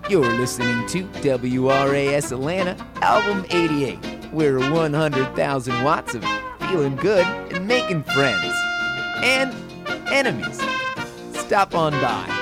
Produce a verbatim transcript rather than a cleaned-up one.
You're listening to W R A S Atlanta, Album eighty-eight. We're one hundred thousand watts of feeling good and making friends. And enemies. Stop on by.